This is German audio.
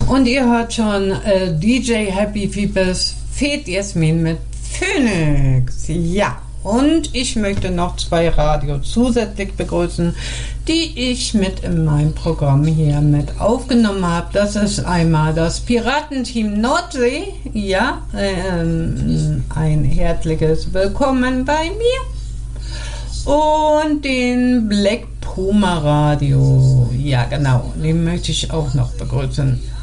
Und ihr hört schon DJ Happy Peepers Fed Jasmin mit Phoenix. Ja, und ich möchte noch 2 Radio zusätzlich begrüßen, die ich mit in meinem Programm hier mit aufgenommen habe. Das ist einmal das Piratenteam Nordsee. Ja, ein herzliches Willkommen bei mir. Und den Black Puma Radio. Ja, genau, den möchte ich auch noch begrüßen.